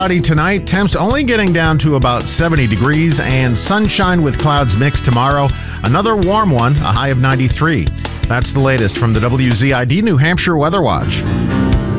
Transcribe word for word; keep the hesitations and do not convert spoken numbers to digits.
Cloudy tonight, temps only getting down to about seventy degrees, and sunshine with clouds mixed tomorrow. Another warm one, a high of ninety-three. That's the latest from the W Z I D New Hampshire Weather Watch.